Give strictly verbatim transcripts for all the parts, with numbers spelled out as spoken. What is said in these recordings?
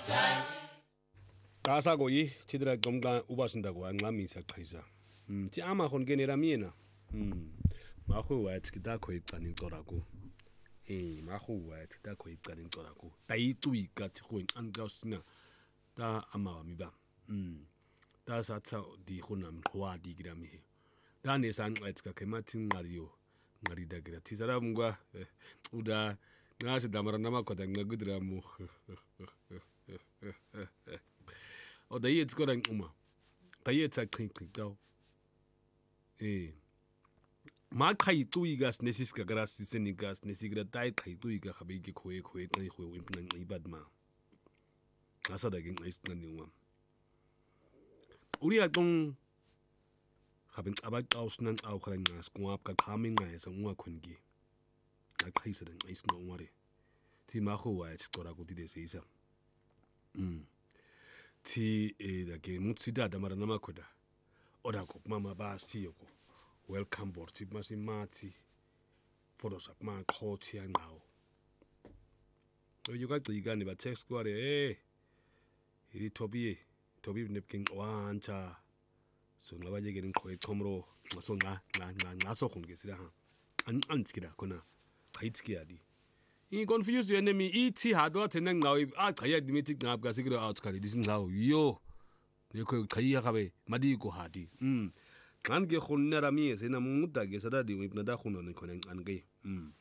Kasa koyi chidra komka ubasindago anqamisa qhisa. Mm ti ama khongenela mina. Mm makhu wathi kitakho icana incorako. Eh makhu wathi kitakho icana incorako. Tayicuika thikho anqasina ta ama wami ba. Mm ta satsa di khona mqwa di grami. Ta ne sanqethi ka khemathi nqariyo. Ngarida gira tisara mngwa uda ngase damara namakhoda ngagudra mu. O da yetsi koda ngquma da yetsa qhiqi taw eh ma qhayicuika sinesiska grasi senigas nesigra tay qhayicuika khabe ke khoe khoe qhi khoe impnqa ibadma qasa da ke nqisqani ngwa uri aqong khabe abaqawusna nqaw khara nqas kwap ka qhami nqaisa ngwa khonki aqhayisa da nqisqa ngware thi ma kho wa tsora ku dide seisa mm ti eh da ke mutsida da mara namakhoda oda ko mama ba siyoko welcome board ti masimathi photos up ma qhothi yanqawo uyuka gcikani ba text kware eh iri tobi tobi nepking wancha so ngabajeke niqhoe chomro so nqa nqa nqa so khunke sila ha an antskida khona khayitski yadi I confuse your enemy ithi hado thena ngawe aqhaya dimithi ngapha sikiro out khali disinzawo yo nekho qhaya gabe madiko hadi mm xan ke khonna rami sena muda ke sada di ibna da khona ne khona nqan ke mm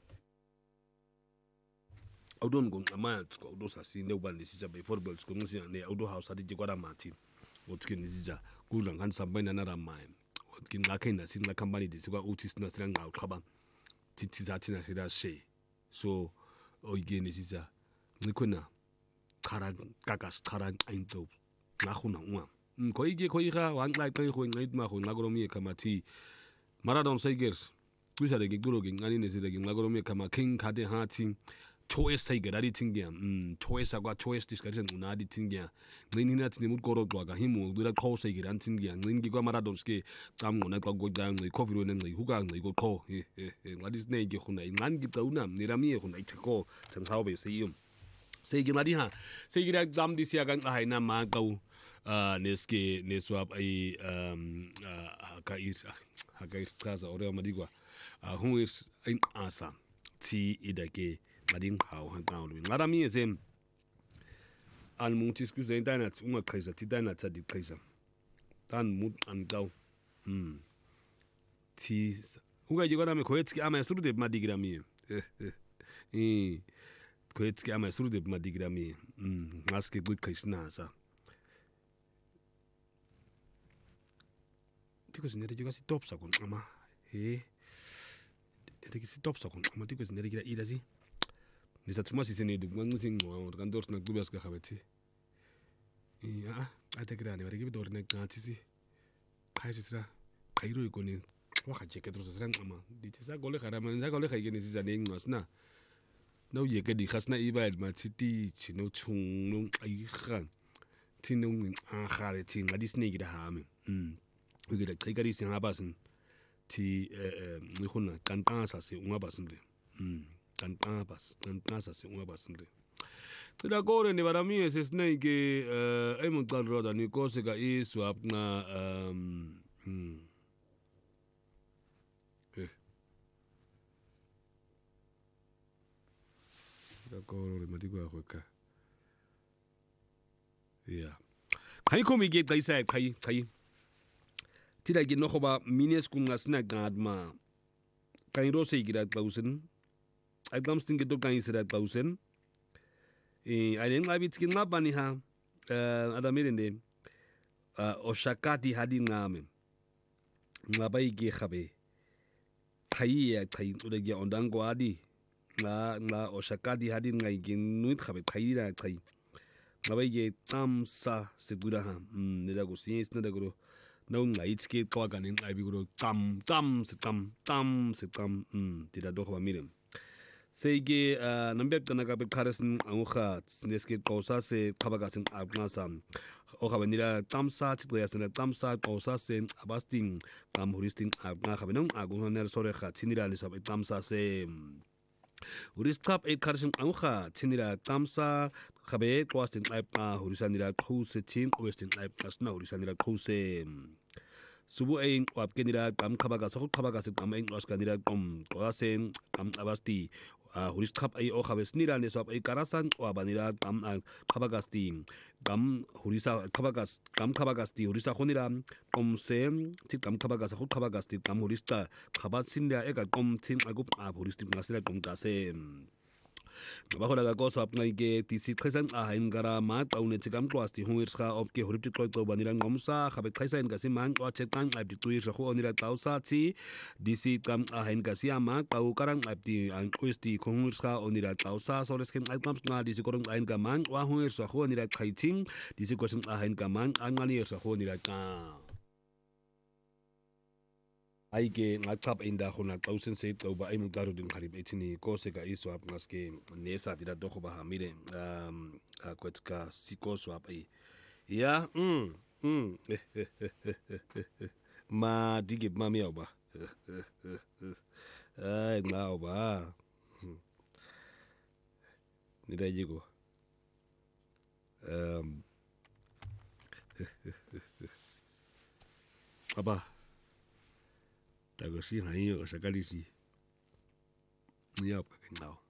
awdon go ngamathu ko awdo sasinde ubande sisa be football ko ngisi ne awdo house adi kwara mathi otke niziza kudla ngani sambena na ramai otke ngakhe na singa company disikwa uthi sina sina ngawo xhaba thithi zathi na sira she so oyigeni sisa ngikhona khara kakas khara into ngakhuna ngwa khoyike khoyiga wanxaxe kho nxayitma kho nxakolomi ekhamathi marathon sagers kwisale ke kulo ke nqani nesile ke nxakolomi ekhama king khade hathi choice sager ari thingya mm choice akwa choice discussion unadi thingya ngini nathi nemukoro xwaka himu ngila qho sager anthingya ngini kwa marathon ske camngona xa goca ngci covid wena ngci huka ngci ko qho ngadi snake khuna inqani gica una nirami khuna itheko tsangawe seyo sege madi ha sege ra exam disia ka nqa haina ma qau uh neske neswap ai um ka ir ka ir tsaza ore madigwa hu is inqasa ti idake mading how hanqawo ngarami ezem almuthi skuze internet ungaqhisa ti internet adi qhisa dan mut anqaw mm ti ungaje kwana me khoetski ama surude madigrami eh khoetski ama surude madigrami mm ngaske qiqhisna sa tiko sinere joka si top sa konqama he ndeke si top sa konqama tiko sinere kira ila si nisathuma sisenede kungancisa ingqondo kanti sina kuba sika khabethi ya atekrane bare ke bidor ne qathi si khayisi sira khayiro ikoni wa khajeke tro sira nqama dithi sa gole khara manje gole khayike sisa ne ngcasna no yeke di khasna ibayil mathiti chino chung no ayikha thino ngkhare thi ngadi snake da hame mm ukela chikari singabasin thi eh ngikhona kanqasa se ungabasin mm kanqabas kanqasa se ungabasin cila kore ne barami sesnake eh emuqal roda ni kose ka iswap na um mm eh la kore madigwa khoka ya khai khomi ke qaisa khai khai tila ke no goba mines kungasina qadma kairo se gira klausen agam stinge to kaisira klausen eh alen ngabitski ngabani ha eh adamirende oshakati hadi ngame ngabai ke khabe khaiya khai ule ge ondango adi nga nga oshakati hadi ngai ke nuit khabe khaira khai ngabai ge tamsa segura ha nela go sins nela go no ngaitski xoka nenqabi kulo cam cam sicam cam sicam mm dida do khaba mire sege nambe kana ka beqharesin angukha neske qosa se qhabaka sin aqnasa o khaba nila tamsa tsiya sena tamsa qosa se abasting qam huristing aqna khabe nong aguner sore kha tsinira lisab tamsa se urisqap e kharshin angukha tsinira tamsa Gabe xwas den xaipa horisanira qhuse team western xaip xasna horisanira qhuse subu ein wapkenira qam khabaga so khabaga se qam ein qaskanira qom qasen qam abasti huris khap ai o khabesnira ne sop ai karasan wabanira qam khabagasti qam hurisa khabagas qam khabagasti hurisa khonira qom se ti qam khabagas khu khabagasti qam hurista khabatsinda eka qom thin agup a huristi ngasira qom kase Bahola ga gosa apnai ke tisi khaisan a hain gara ma taune chikam twasti huirsa op ke huripti tloi to banira ngomsa khabe khaisan ga siman o chekan abdi tuir sa khu onira tausa chi disi kam a hain ga siama tau karang abdi an twisti khungirsa onira tausa soles ken aikam na disi korong ain ga man wa huirsa khu onira khaiching disi kosan a hain ga man angani sa khu onira ka Aike ngakap inda khona tausen se to ba aimu garu din kharib etini ko se ka iswap ngaske nesa tira doko ba hamire um akwetka siko swap ai ya mm mm ma dige mami oba ai na oba ni da jigo um aba Tago si hayo sakali si ya pa kenao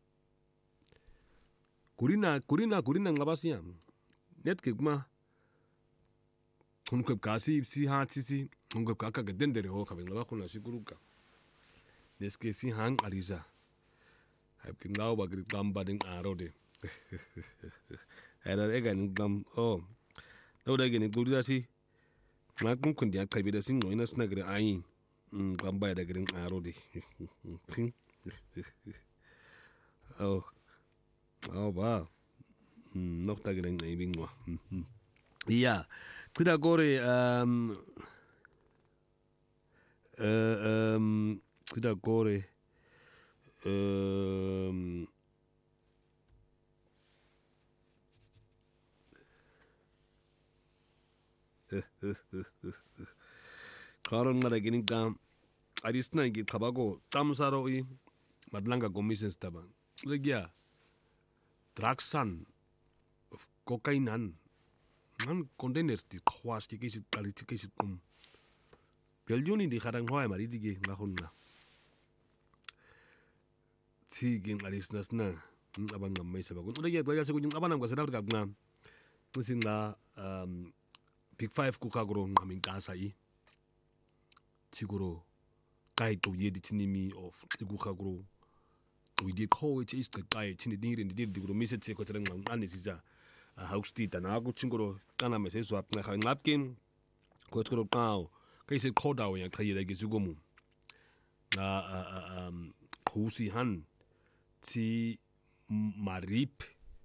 kurina kurina kurina ngabasia net ke ma kunko kasi si ha si si kunko kaka ke dendere ho ka ngaba kuna sikuruka neske si hang arisa hab kenao ba gri gamba ding arode era ega ning gam oh no da gene kurida si ma kun kun dia kai bi da sin no ina snagre ai Gamba da girin aro de. Oh. Oh ba. Noch da girin ai bingwa. Ja. Kuda gore um uh, um kuda gore um Karon ngara gini kam arisna gi thabago tamsaro i madlanga commissions taba legia draksan kokainan man containers ti khwas ti kisi tali ti kisi kum beljuni di kharang hoy mari dige ngahunna ti gin arisna sna abang ngamai sabagun legia legia se kujing abanam ka sedap ka ngam musinga um big five ku kagro ngamin kasai Siguro kahit to yedi tinimi of igukagro we did call it is the guy tini dingri ndi di gro message ko tsang ngam anisiza hausti tanago chingoro kana message swap na ngapkin ko tsoro tao kai se khoda wa kai ya gi sugomu na um khusi han ti marip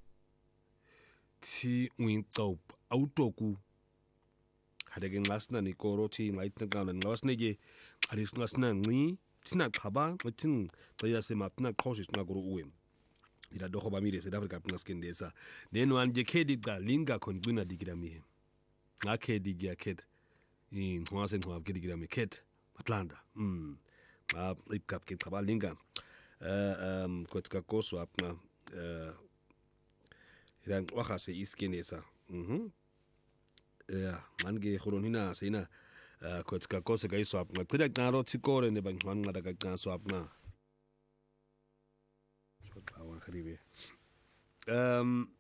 ti wintop autoku Hadegen lasna ni koroti ngait na kana ngasne ge aris ngasna ngi tina khaba tin taya se mapna khosis na guru uem ira doko ba mire se Africa pnasken desa den wan je kedi da linga kon gwina digirami nga kedi ge ked in hwasen hwa kedi digirami ked Atlanta mm ma ipkap ke khaba linga uh um kotka koso apna uh ira waxa se iskenesa mhm Ja, mangi khulonina sina kotka kose kai swap na tida karo tsikore ne bang man ngada ka swap na so tawa khribe um